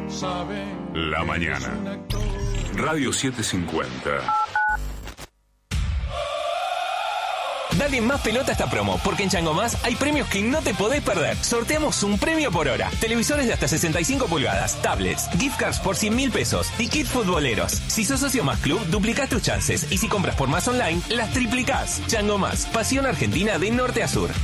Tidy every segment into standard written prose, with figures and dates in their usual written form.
La mañana. Radio 750. Dale más pelota a esta promo, porque en Chango Más hay premios que no te podés perder. Sorteamos un premio por hora. Televisores de hasta 65 pulgadas, tablets, gift cards por 100.000 pesos y kits futboleros. Si sos socio Más Club, duplicás tus chances. Y si compras por Más Online, las triplicás. Chango Más, pasión argentina de norte a sur.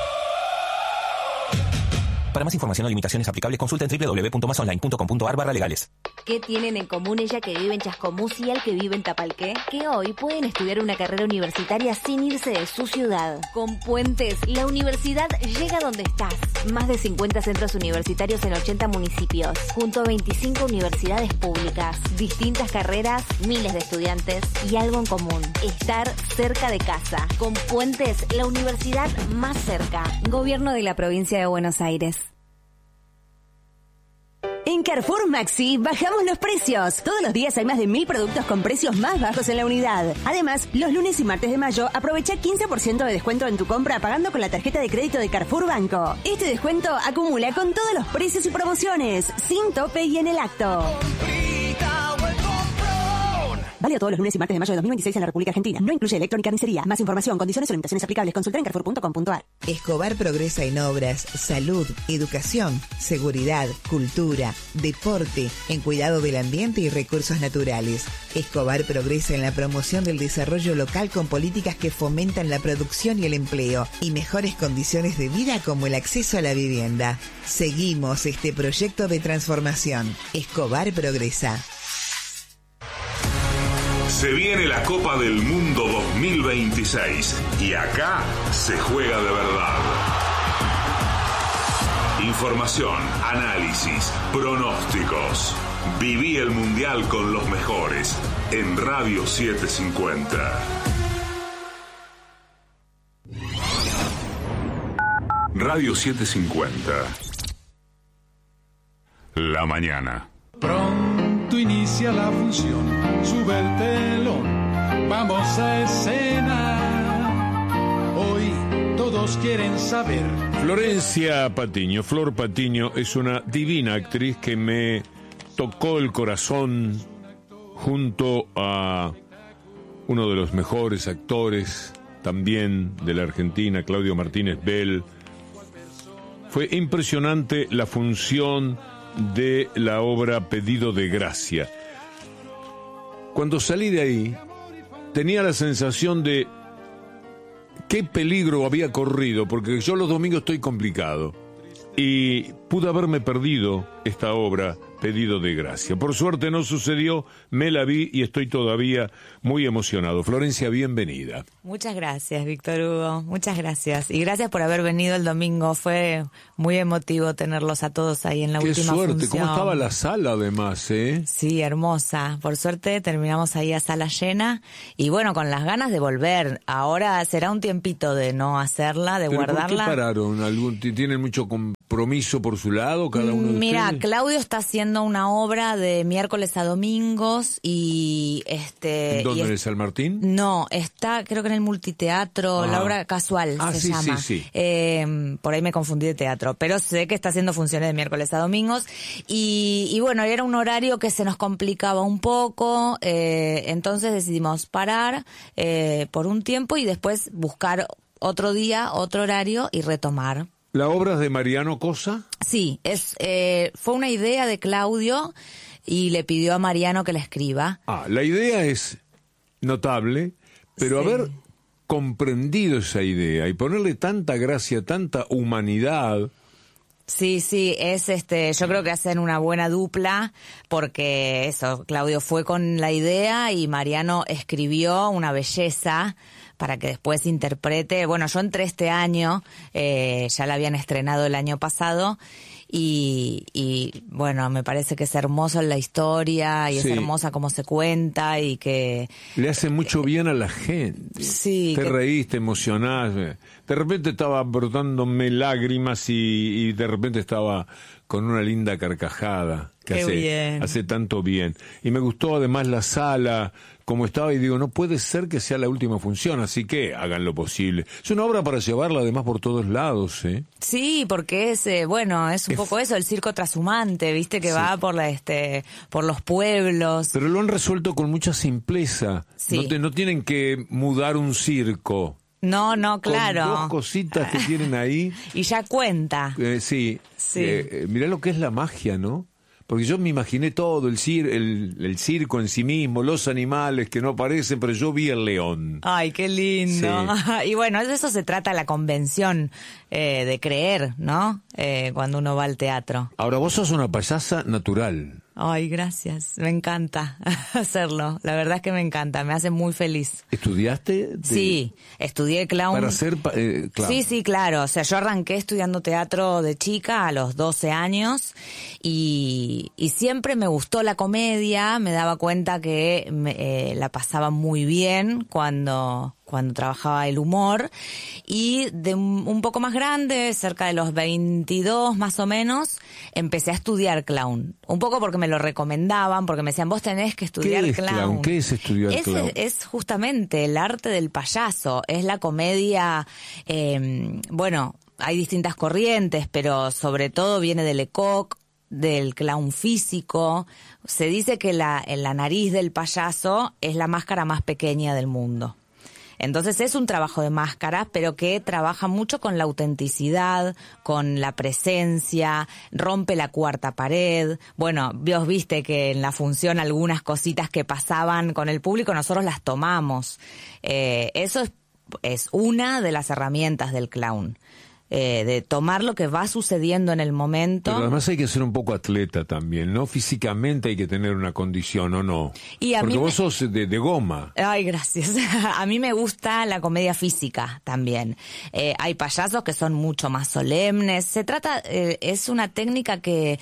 Para más información o limitaciones aplicables, consulta en www.masonline.com.ar/legales. ¿Qué tienen en común ella que vive en Chascomús y él que vive en Tapalqué? Que hoy pueden estudiar una carrera universitaria sin irse de su ciudad. Con Puentes, la universidad llega donde estás. Más de 50 centros universitarios en 80 municipios, junto a 25 universidades públicas. Distintas carreras, miles de estudiantes y algo en común: estar cerca de casa. Con Puentes, la universidad más cerca. Gobierno de la Provincia de Buenos Aires. En Carrefour Maxi bajamos los precios. Todos los días hay más de 1000 productos con precios más bajos en la unidad. Además, los lunes y martes de mayo aprovecha 15% de descuento en tu compra pagando con la tarjeta de crédito de Carrefour Banco. Este descuento acumula con todos los precios y promociones, sin tope y en el acto. Válido todos los lunes y martes de mayo de 2026 en la República Argentina. No incluye electrónica ni carnicería. Más información, condiciones o limitaciones aplicables. Consultar en carrefour.com.ar. Escobar progresa en obras, salud, educación, seguridad, cultura, deporte, en cuidado del ambiente y recursos naturales. Escobar progresa en la promoción del desarrollo local con políticas que fomentan la producción y el empleo y mejores condiciones de vida como el acceso a la vivienda. Seguimos este proyecto de transformación. Escobar progresa. Se viene la Copa del Mundo 2026 y acá se juega de verdad. Información, análisis, pronósticos. Viví el Mundial con los mejores en Radio 750. Radio 750. La mañana. Pronto inicia la función, sube el telón, vamos a escena. Hoy todos quieren saber. Florencia Patiño, Flor Patiño, es una divina actriz que me tocó el corazón junto a uno de los mejores actores también de la Argentina, Claudio Martínez Bell. Fue impresionante la función de la obra Pedido de Gracia. Cuando salí de ahí, tenía la sensación de qué peligro había corrido, porque yo los domingos estoy complicado, y pude haberme perdido esta obra Pedido de Gracia. Por suerte no sucedió, me la vi y estoy todavía muy emocionado. Florencia, bienvenida. Muchas gracias, Víctor Hugo, muchas gracias. Y gracias por haber venido el domingo, fue muy emotivo tenerlos a todos ahí en la última función. Qué suerte, ¿cómo estaba la sala además, eh? Sí, hermosa. Por suerte terminamos ahí a sala llena y bueno, con las ganas de volver. Ahora será un tiempito de no hacerla, de guardarla. ¿Por qué pararon? ¿Tienen mucho compromiso por su lado cada uno de Mira, ustedes? Claudio está haciendo una obra de miércoles a domingos y ¿En dónde, en el San Martín? No, está creo que en el multiteatro, la obra Casual se llama. Sí. Por ahí me confundí de teatro, pero sé que está haciendo funciones de miércoles a domingos y bueno, era un horario que se nos complicaba un poco, entonces decidimos parar por un tiempo y después buscar otro día, otro horario y retomar. ¿La obra es de Mariano Cosa? Sí, fue una idea de Claudio y le pidió a Mariano que la escriba. La idea es notable, pero sí. Haber comprendido esa idea y ponerle tanta gracia, tanta humanidad. Sí, es yo creo que hacen una buena dupla porque eso, Claudio fue con la idea y Mariano escribió una belleza para que después interprete. Bueno, yo entré este año, ya la habían estrenado el año pasado y bueno, me parece que es hermoso la historia y es hermosa como se cuenta y que le hace mucho bien a la gente. Sí, te reís, te emocionás. De repente estaba brotándome lágrimas y de repente estaba con una linda carcajada que Qué hace tanto bien. Y me gustó además la sala, como estaba, y digo, no puede ser que sea la última función, así que hagan lo posible. Es una obra para llevarla además por todos lados, ¿eh? Sí, porque es, bueno, es un poco eso, el circo trashumante, viste, que va por por los pueblos. Pero lo han resuelto con mucha simpleza. Sí. No tienen que mudar un circo. No, claro. Con dos cositas que tienen ahí. Y ya cuenta. Sí. Sí. Mirá lo que es la magia, ¿no? Porque yo me imaginé todo, el circo en sí mismo, los animales que no aparecen, pero yo vi el león. Ay, qué lindo. Sí. Y bueno, de eso se trata la convención, de creer, ¿no? Cuando uno va al teatro. Ahora, vos sos una payasa natural. Ay, gracias. Me encanta hacerlo. La verdad es que me encanta. Me hace muy feliz. ¿Estudiaste? Sí, estudié clown. Para ser clown. Sí, claro. O sea, yo arranqué estudiando teatro de chica a los 12 años y siempre me gustó la comedia. Me daba cuenta que la pasaba muy bien cuando trabajaba el humor, y de un poco más grande, cerca de los 22 más o menos, empecé a estudiar clown. Un poco porque me lo recomendaban, porque me decían, vos tenés que estudiar ¿Qué es clown? ¿Qué es estudiar clown? Es justamente el arte del payaso, es la comedia, bueno, hay distintas corrientes, pero sobre todo viene del Lecoq, del clown físico. Se dice que la nariz del payaso es la máscara más pequeña del mundo. Entonces es un trabajo de máscara, pero que trabaja mucho con la autenticidad, con la presencia, rompe la cuarta pared. Bueno, vos viste que en la función algunas cositas que pasaban con el público nosotros las tomamos. Eso es una de las herramientas del clown. De tomar lo que va sucediendo en el momento. Pero además hay que ser un poco atleta también, ¿no? Físicamente hay que tener una condición, ¿o no? Porque vos sos de goma. Ay, gracias. A mí me gusta la comedia física también. Hay payasos que son mucho más solemnes. Se trata, es una técnica que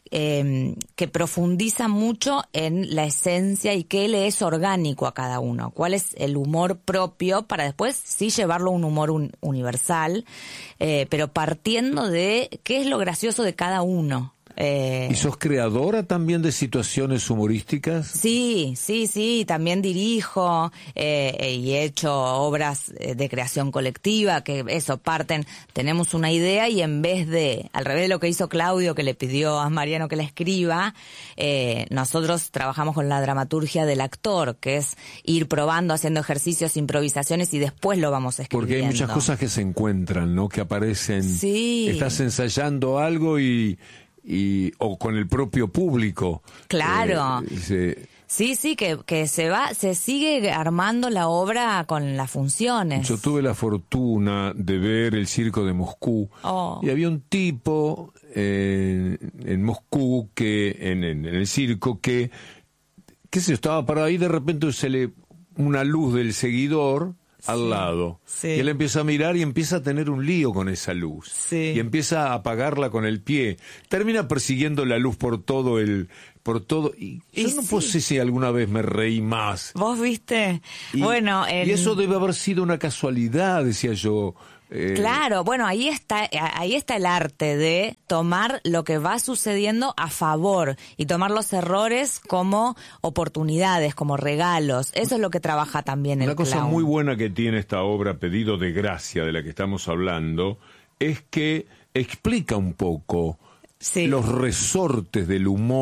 profundiza mucho en la esencia y qué le es orgánico a cada uno, cuál es el humor propio para después sí llevarlo a un humor universal, pero partiendo de qué es lo gracioso de cada uno. ¿Y sos creadora también de situaciones humorísticas? Sí, también dirijo y he hecho obras de creación colectiva que eso, tenemos una idea y en vez de, al revés de lo que hizo Claudio, que le pidió a Mariano que la escriba, nosotros trabajamos con la dramaturgia del actor, que es ir probando, haciendo ejercicios, improvisaciones y después lo vamos escribiendo. Porque hay muchas cosas que se encuentran, ¿no? Que aparecen. Sí. Estás ensayando algo o con el propio público. Claro. Sí, que se sigue armando la obra con las funciones. Yo tuve la fortuna de ver el circo de Moscú y había un tipo en Moscú que en el circo que qué sé yo, estaba parado ahí, de repente una luz del seguidor al lado. Sí. Y él empieza a mirar y empieza a tener un lío con esa luz. Sí. Y empieza a apagarla con el pie. Termina persiguiendo la luz por todo. Y yo no sé si alguna vez me reí más. ¿Vos viste? Y eso debe haber sido una casualidad, decía yo. Claro, bueno, ahí está el arte de tomar lo que va sucediendo a favor y tomar los errores como oportunidades, como regalos. Eso es lo que trabaja también el clown. Una cosa muy buena que tiene esta obra Pedido de Gracia, de la que estamos hablando, es que explica un poco los resortes del humor